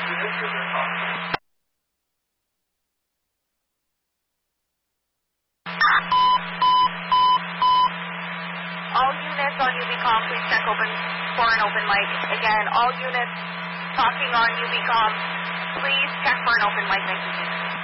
All units on UBCOM, please check open for an open mic. Again, all units talking on UBCOM, please check for an open mic. Thank you.